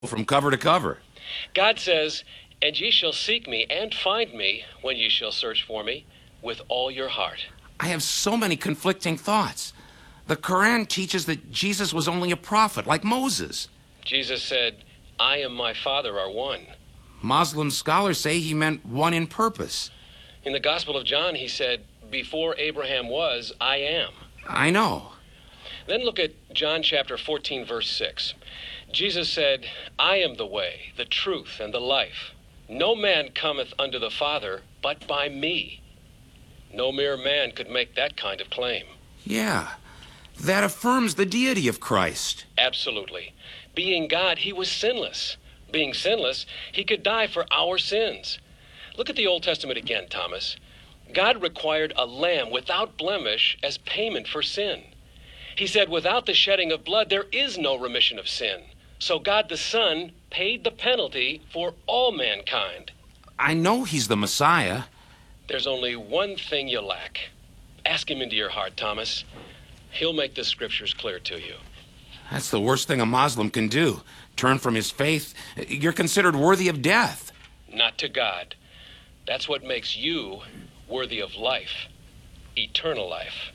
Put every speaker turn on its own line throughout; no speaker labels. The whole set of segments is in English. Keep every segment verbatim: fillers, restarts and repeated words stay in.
from cover to cover.
God says, "And ye shall seek me and find me when ye shall search for me with all your heart."
I have so many conflicting thoughts. The Quran teaches that Jesus was only a prophet, like Moses.
Jesus said, "I and my Father are one."
Muslim scholars say he meant one in purpose.
In the Gospel of John, he said, "Before Abraham was, I am."
I know.
Then look at John chapter fourteen, verse six. Jesus said, "I am the way, the truth, and the life. No man cometh unto the Father but by me." No mere man could make that kind of claim.
Yeah, that affirms the deity of Christ.
Absolutely. Being God, he was sinless. Being sinless, he could die for our sins. Look at the Old Testament again, Thomas. God required a lamb without blemish as payment for sin. He said, "Without the shedding of blood, there is no remission of sin." So God the Son paid the penalty for all mankind.
I know he's the Messiah.
There's only one thing you lack. Ask him into your heart, Thomas. He'll make the scriptures clear to you.
That's the worst thing a Muslim can do. Turn from his faith. You're considered worthy of death.
Not to God. That's what makes you worthy of life. Eternal life.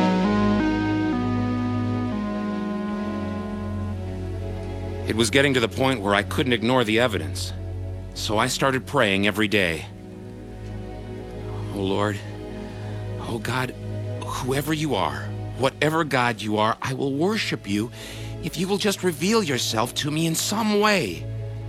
It was getting to the point where I couldn't ignore the evidence. So I started praying every day. Oh Lord, oh God, whoever you are, whatever God you are, I will worship you if you will just reveal yourself to me in some way.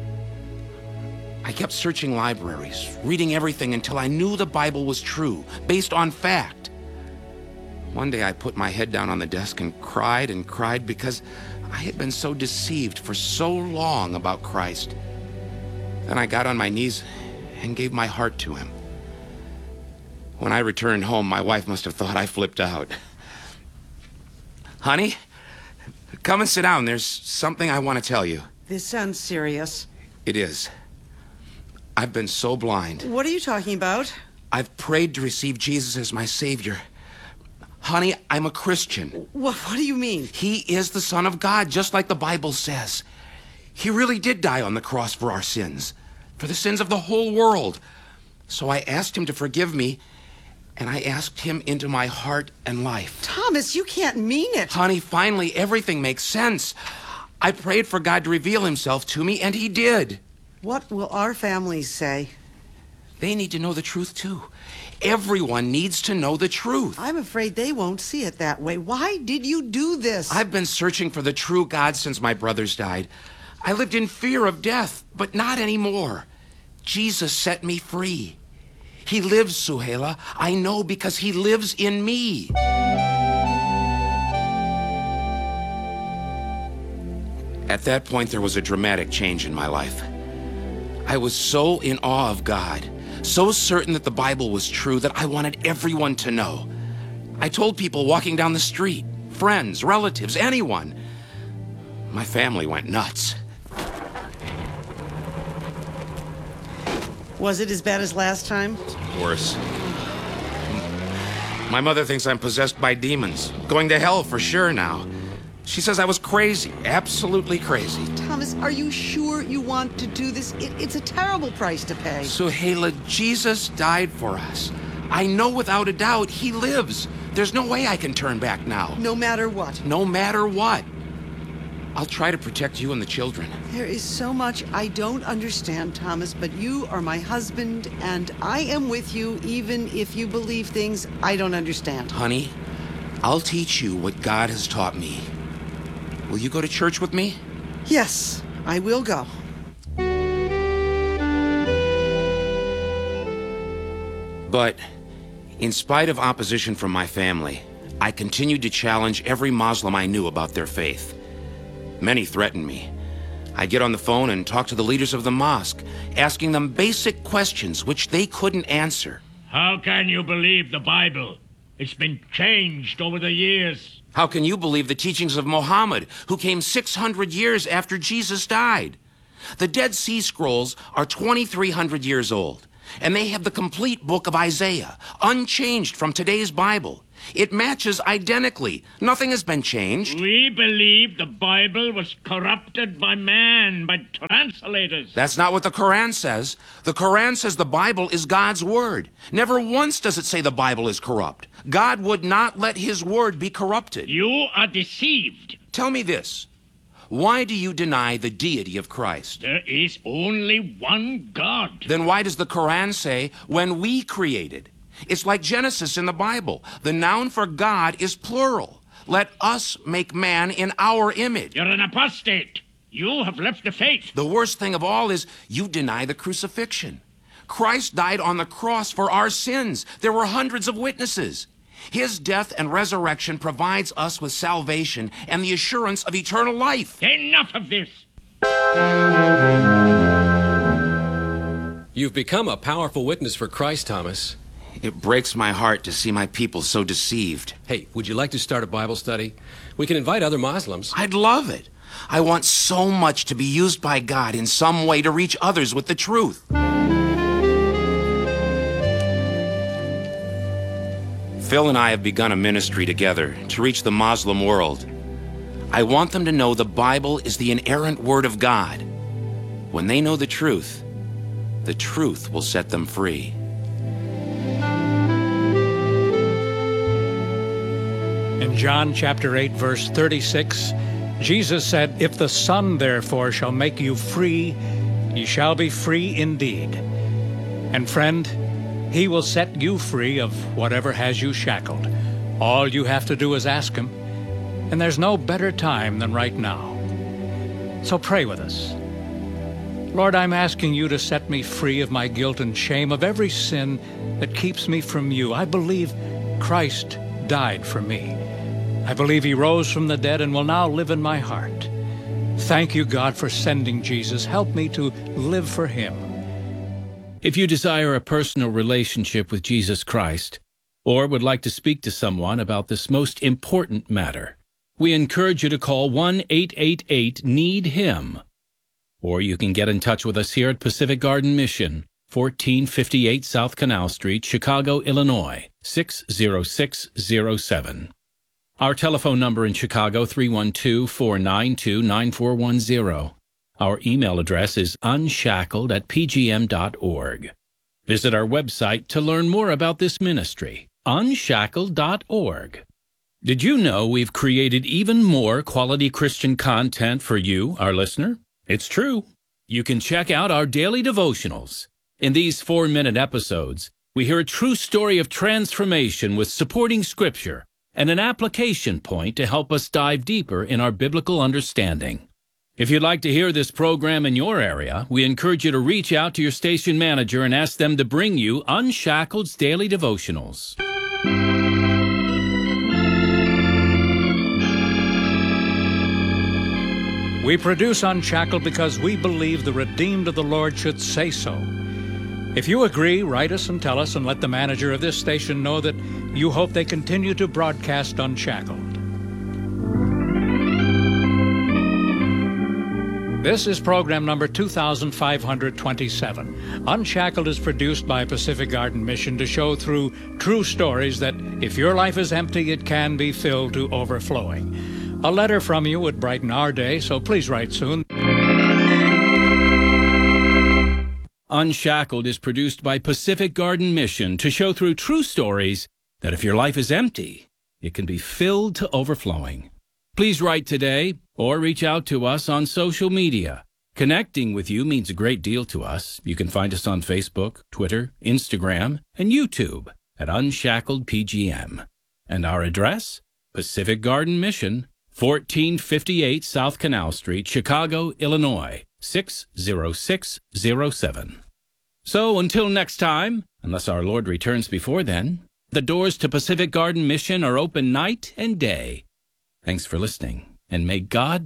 I kept searching libraries, reading everything until I knew the Bible was true, based on fact. One day I put my head down on the desk and cried and cried because I had been so deceived for so long about Christ. Then I got on my knees and gave my heart to him. When I returned home, my wife must have thought I flipped out. Honey, come and sit down. There's something I want to tell you.
This sounds serious.
It is. I've been so blind.
What are you talking about?
I've prayed to receive Jesus as my Savior. Honey, I'm a Christian.
What, what do you mean?
He is the Son of God, just like the Bible says. He really did die on the cross for our sins, for the sins of the whole world. So I asked him to forgive me, and I asked him into my heart and life.
Thomas, you can't mean it.
Honey, finally, everything makes sense. I prayed for God to reveal himself to me, and he did.
What will our families say?
They need to know the truth, too. Everyone needs to know the truth.
I'm afraid they won't see it that way. Why did you do this?
I've been searching for the true God since my brothers died. I lived in fear of death, but not anymore. Jesus set me free. He lives, Suhaila. I know because he lives in me. At that point, there was a dramatic change in my life. I was so in awe of God, so certain that the Bible was true that I wanted everyone to know. I told people walking down the street, friends, relatives, anyone. My family went nuts.
Was it as bad as last time?
Worse. My mother thinks I'm possessed by demons, going to hell for sure now. She says I was crazy, absolutely crazy.
Thomas, are you sure you want to do this? It, it's a terrible price to pay.
Suhaila, Jesus died for us. I know without a doubt he lives. There's no way I can turn back now.
No matter what.
No matter what. I'll try to protect you and the children.
There is so much I don't understand, Thomas, but you are my husband, and I am with you even if you believe things I don't understand.
Honey, I'll teach you what God has taught me. Will you go to church with me?
Yes, I will go.
But in spite of opposition from my family, I continued to challenge every Muslim I knew about their faith. Many threatened me. I'd get on the phone and talk to the leaders of the mosque, asking them basic questions which they couldn't answer.
How can you believe the Bible? It's been changed over the years.
How can you believe the teachings of Muhammad, who came six hundred years after Jesus died? The Dead Sea Scrolls are twenty-three hundred years old, and they have the complete book of Isaiah, unchanged from today's Bible. It matches identically. Nothing has been changed.
We believe the Bible was corrupted by man, by translators.
That's not what the Quran says. The Quran says the Bible is God's word. Never once does it say the Bible is corrupt. God would not let his word be corrupted.
You are deceived.
Tell me this. Why do you deny the deity of Christ?
There is only one God.
Then why does the Quran say, when we created? It's like Genesis in the Bible. The noun for God is plural. Let us make man in our image.
You're an apostate. You have left the faith.
The worst thing of all is you deny the crucifixion. Christ died on the cross for our sins. There were hundreds of witnesses. His death and resurrection provides us with salvation and the assurance of eternal life.
Enough of this.
You've become a powerful witness for Christ, Thomas.
It breaks my heart to see my people so deceived.
Hey, would you like to start a Bible study? We can invite other Muslims.
I'd love it. I want so much to be used by God in some way to reach others with the truth. Phil and I have begun a ministry together to reach the Muslim world. I want them to know the Bible is the inerrant Word of God. When they know the truth, the truth will set them free.
In John chapter eight, verse thirty-six, Jesus said, "If the Son therefore shall make you free, ye shall be free indeed." And friend, he will set you free of whatever has you shackled. All you have to do is ask him, and there's no better time than right now. So pray with us. Lord, I'm asking you to set me free of my guilt and shame, of every sin that keeps me from you. I believe Christ died for me. I believe he rose from the dead and will now live in my heart. Thank you, God, for sending Jesus. Help me to live for him.
If you desire a personal relationship with Jesus Christ, or would like to speak to someone about this most important matter, we encourage you to call one eight eight eight need him. Or you can get in touch with us here at Pacific Garden Mission, fourteen fifty-eight South Canal Street, Chicago, Illinois, six zero six zero seven. Our telephone number in Chicago, three one two, four nine two, nine four one zero. Our email address is unshackled at p g m dot org. Visit our website to learn more about this ministry, unshackled dot org. Did you know we've created even more quality Christian content for you, our listener? It's true. You can check out our daily devotionals. In these four-minute episodes, we hear a true story of transformation with supporting scripture and an application point to help us dive deeper in our biblical understanding. If you'd like to hear this program in your area, we encourage you to reach out to your station manager and ask them to bring you Unshackled's Daily Devotionals.
We produce Unshackled because we believe the redeemed of the Lord should say so. If you agree, write us and tell us, and let the manager of this station know that you hope they continue to broadcast Unshackled. This is program number two thousand five hundred twenty-seven. Unshackled is produced by Pacific Garden Mission to show through true stories that if your life is empty, it can be filled to overflowing. A letter from you would brighten our day, so please write soon.
Unshackled is produced by Pacific Garden Mission to show through true stories that if your life is empty, it can be filled to overflowing. Please write today or reach out to us on social media. Connecting with you means a great deal to us. You can find us on Facebook, Twitter, Instagram, and YouTube at Unshackled P G M. And our address? Pacific Garden Mission, fourteen fifty-eight South Canal Street, Chicago, Illinois, six zero six zero seven. So until next time, unless our Lord returns before then, the doors to Pacific Garden Mission are open night and day. Thanks for listening, and may God